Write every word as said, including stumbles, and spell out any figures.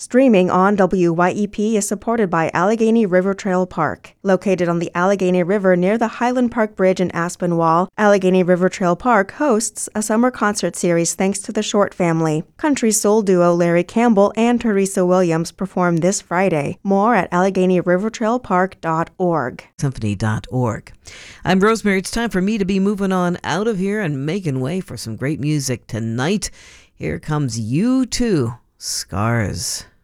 Streaming on W Y E P is supported by Allegheny River Trail Park. Located on the Allegheny River near the Highland Park Bridge in Aspinwall, Allegheny River Trail Park hosts a summer concert series thanks to the Short family. Country soul duo Larry Campbell and Teresa Williams perform this Friday. More at allegheny river trail park dot org. Symphony dot org. I'm Rosemary. It's time for me to be moving on out of here and making way for some great music tonight. Here comes U two, Scars.